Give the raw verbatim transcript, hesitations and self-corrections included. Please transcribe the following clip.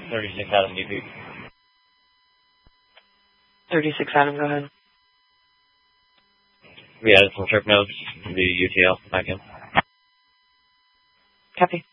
thirty-six Adam, D P. thirty-six Adam, go ahead. We added some trip nodes to the U T L back in. Copy.